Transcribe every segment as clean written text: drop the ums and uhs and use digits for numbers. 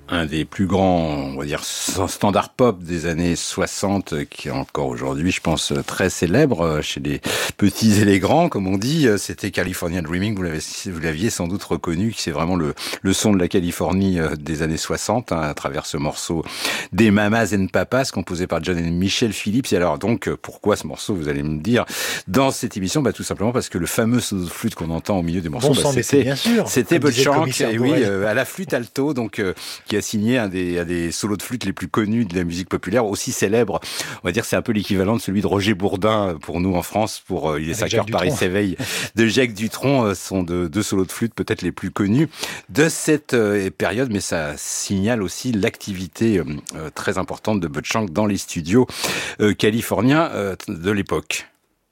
un des plus grands, on va dire, standards pop des années 60, qui est encore aujourd'hui, je pense, très célèbre chez les petits et les grands, comme on dit. C'était California Dreaming, vous l'aviez sans doute reconnu, qui c'est vraiment le son de la Californie des années 60, à travers ce morceau des Mamas and Papas, composé par John et Michelle Phillips. Et alors donc, pourquoi ce morceau, vous allez me dire, dans cette émission? Tout simplement parce que le fameux solo de flûte qu'on entend au milieu du morceau, c'était Bud Shank, oui, à la flûte alto, donc qui a signé un des solos de flûte les plus connus de la musique populaire, aussi célèbre. On va dire c'est un peu l'équivalent de celui de Roger Bourdin pour nous en France, pour Il est 5 heures, Paris s'éveille, de Jacques Dutronc, sont deux solos de flûte peut-être les plus connus de cette période, mais ça signale aussi l'activité très importante de Bud Shank dans les studios californiens de l'époque.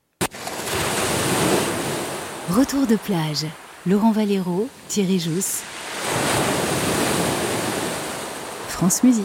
Retour de plage. Laurent Valero, Thierry Jousse. France Musique.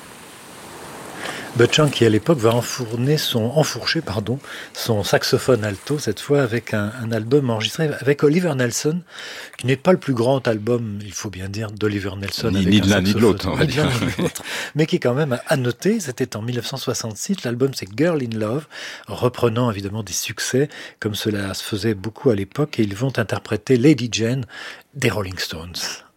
Bud Shank qui à l'époque va enfourcher son saxophone alto, cette fois avec un album enregistré avec Oliver Nelson, qui n'est pas le plus grand album, il faut bien dire, d'Oliver Nelson. Ni de l'un ni de l'autre, on va dire. Mais qui est quand même à noter. C'était en 1966, l'album c'est Girl in Love, reprenant évidemment des succès, comme cela se faisait beaucoup à l'époque, et ils vont interpréter Lady Jane des Rolling Stones.